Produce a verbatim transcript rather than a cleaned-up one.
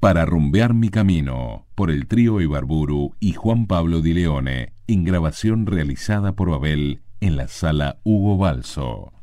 Para rumbear mi camino, por el trío Ibarburu y Juan Pablo Di Leone, en grabación realizada por Babel en la sala Hugo Balso.